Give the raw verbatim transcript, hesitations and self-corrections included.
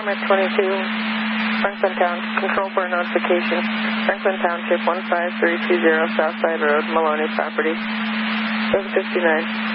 Farmer twenty-two, Franklin Town, control for notification. Franklin Township, one five three two zero, Southside Road, Maloney property. seven fifty-nine.